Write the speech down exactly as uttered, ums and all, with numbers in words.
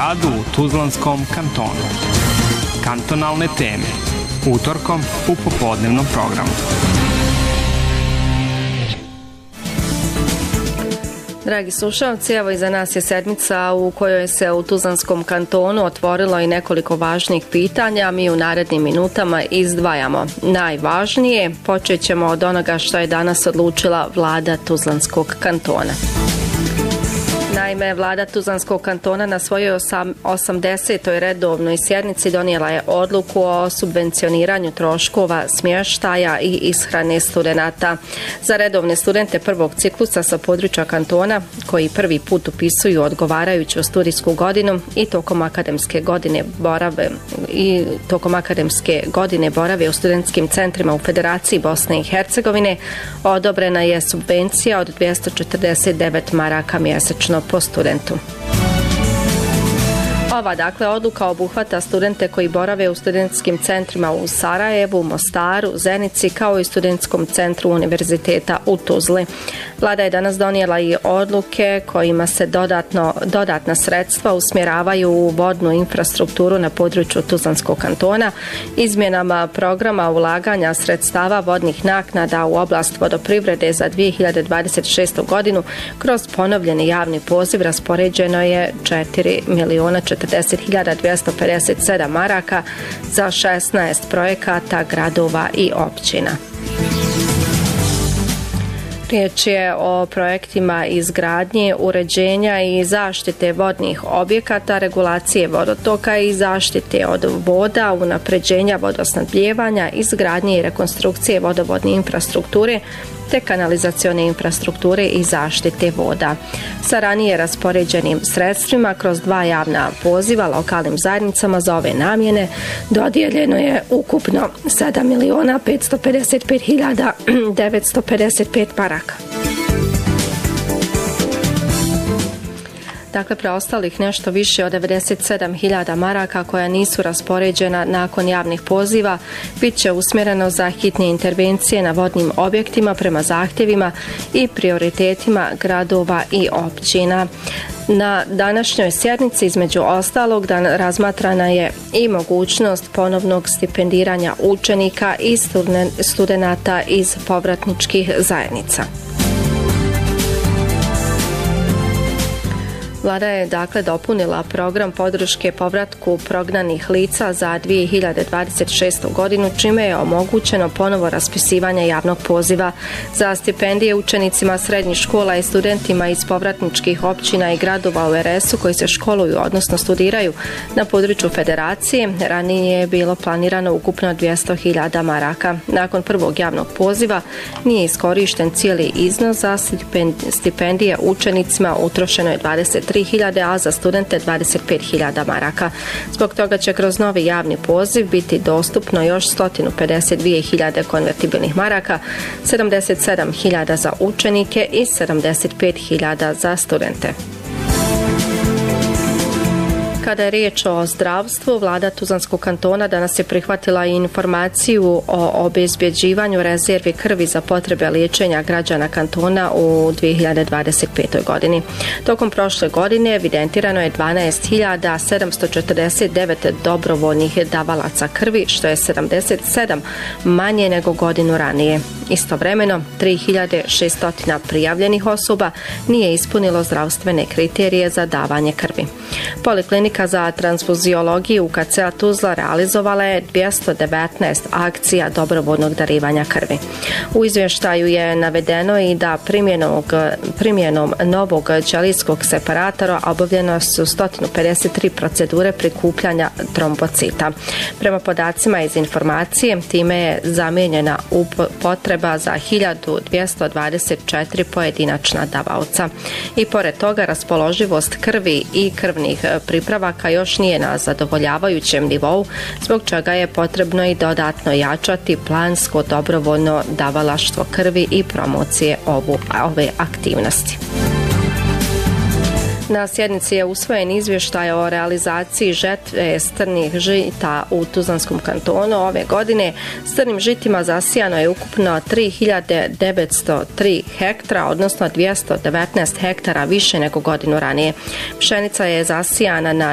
radu u Tuzlanskom kantonu. Kantonalne teme. Utorkom u popodnevnom programu. Dragi slušalci, evo iza nas je sedmica u kojoj se u Tuzlanskom kantonu otvorilo i nekoliko važnih pitanja. Mi u narednim minutama izdvajamo najvažnije. Počet ćemo od onoga što je danas odlučila vlada Tuzlanskog kantona. Naime, vlada Tuzlanskog kantona na svojoj osamdesetoj redovnoj sjednici donijela je odluku o subvencioniranju troškova smještaja i ishrane studenata. Za redovne studente prvog ciklusa sa područja kantona koji prvi put upisuju odgovarajuću studijsku godinu i tokom akademske godine borave i tokom akademske godine borave u studentskim centrima u Federaciji Bosne i Hercegovine, odobrena je subvencija od dvjesto četrdeset devet maraka mjesečno po studentu. Ova dakle odluka obuhvata studente koji borave u studentskim centrima u Sarajevu, Mostaru, Zenici kao i studentskom centru Univerziteta u Tuzli. Vlada je danas donijela i odluke kojima se dodatno, dodatna sredstva usmjeravaju u vodnu infrastrukturu na području Tuzlanskog kantona, izmjenama programa ulaganja sredstava vodnih naknada u oblast vodoprivrede za dvije hiljade dvadeset šestu godinu kroz ponovljeni javni poziv raspoređeno je četiri miliona četrdeset hiljada dvjesto pedeset sedam maraka za šesnaest projekata gradova i općina. Riječ je o projektima izgradnje, uređenja i zaštite vodnih objekata, regulacije vodotoka i zaštite od voda, unapređenja vodosnabdijevanja, izgradnje i rekonstrukcije vodovodne infrastrukture te kanalizacione infrastrukture i zaštite voda. Sa ranije raspoređenim sredstvima kroz dva javna poziva lokalnim zajednicama za ove namjene dodijeljeno je ukupno sedam miliona petsto pedeset pet hiljada devetsto pedeset pet maraka. Dakle, preostalih nešto više od devedeset sedam hiljada maraka koja nisu raspoređena nakon javnih poziva bit će usmjereno za hitne intervencije na vodnim objektima prema zahtjevima i prioritetima gradova i općina. Na današnjoj sjednici između ostalog dan razmatrana je i mogućnost ponovnog stipendiranja učenika i studenata iz povratničkih zajednica. Vlada je dakle dopunila program podrške povratku prognanih lica za dvije hiljade dvadeset šestu godinu, čime je omogućeno ponovo raspisivanje javnog poziva za stipendije učenicima srednjih škola i studentima iz povratničkih općina i gradova u er es u koji se školuju, odnosno studiraju na području Federacije. Ranije je bilo planirano ukupno dvjesto hiljada maraka. Nakon prvog javnog poziva nije iskorišten cijeli iznos za stipendije učenicima, utrošeno je dvadeset tri hiljade, a za studente dvadeset pet hiljada maraka. Zbog toga će kroz novi javni poziv biti dostupno još sto pedeset dvije hiljade konvertibilnih maraka, sedamdeset sedam hiljada za učenike i sedamdeset pet hiljada za studente. Kada je riječ o zdravstvu, vlada Tuzlanskog kantona danas je prihvatila informaciju o obezbjeđivanju rezervi krvi za potrebe liječenja građana kantona u dvije hiljade dvadeset petoj godini. Tokom prošle godine evidentirano je dvanaest hiljada sedamsto četrdeset devet dobrovoljnih davalaca krvi, što je sedamdeset sedam manje nego godinu ranije. Istovremeno, tri hiljade šesto prijavljenih osoba nije ispunilo zdravstvene kriterije za davanje krvi. Poliklinika za transfuziologiju u ka ce a Tuzla realizovala je dvjesto devetnaest akcija dobrovoljnog darivanja krvi. U izvještaju je navedeno i da primjenom, primjenom novog ćelijskog separatora obavljeno su sto pedeset tri procedure prikupljanja trombocita. Prema podacima iz informacije, time je zamijenjena potreba za hiljadu dvjesto dvadeset četiri pojedinačna davaoca. I pored toga raspoloživost krvi i krvnih pripravaka još nije na zadovoljavajućem nivou, zbog čega je potrebno i dodatno jačati plansko dobrovoljno davalaštvo krvi i promocije ovu, ove aktivnosti. Na sjednici je usvojen izvještaj o realizaciji žetve strnih žita u Tuzlanskom kantonu. Ove godine strnim žitima zasijano je ukupno tri hiljade devetsto tri hektara, odnosno dvjesto devetnaest hektara više nego godinu ranije. Pšenica je zasijana na